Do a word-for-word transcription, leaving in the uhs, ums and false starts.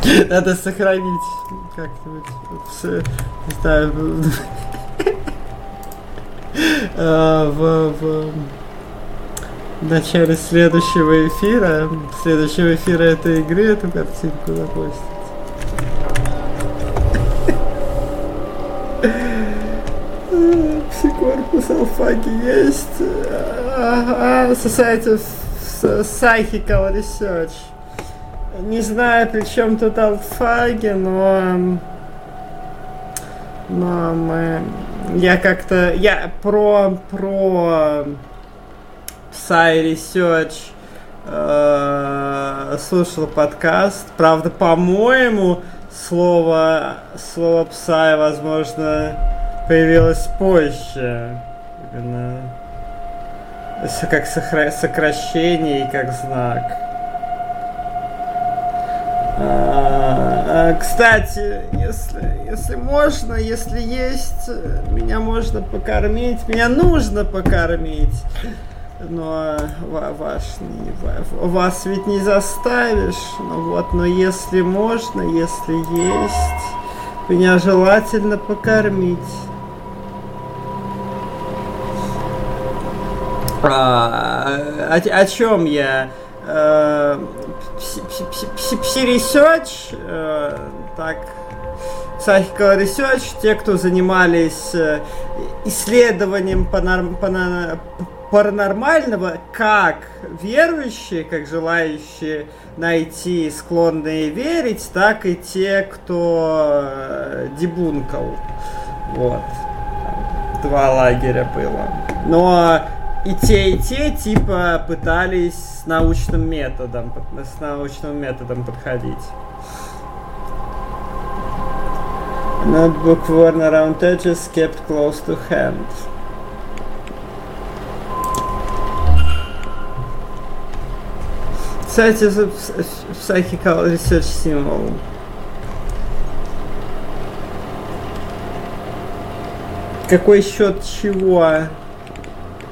Надо сохранить как-нибудь. Не знаю. В, в в начале следующего эфира, следующего эфира этой игры эту картинку запостить. Псикорпус алфаги есть. Society of Psychical Research. Не знаю, при чем тут алфаги, но... Но мы... Я как-то... Я про... Про... Psy Research э, слушал подкаст. Правда, по-моему, слово... Слово Psy, возможно, появилось позже. Именно... Как сокращение и как знак. А, кстати, если, если можно, если есть, меня можно покормить, меня нужно покормить, но ваш, вас ведь не заставишь, ну вот, но если можно, если есть, меня желательно покормить. А, о, о чем я? Пси-ресерч, так, Psychical Research, те, кто занимались исследованием паранормального, как верующие, как желающие найти, склонные верить, так и те, кто дебункал. Вот. Два лагеря было. Но и те, и те, типа, пытались с научным методом, с научным методом подходить. Notebook worn around edges, kept close to hand. Кстати, Psychical Research Symbol. Какой счет чего?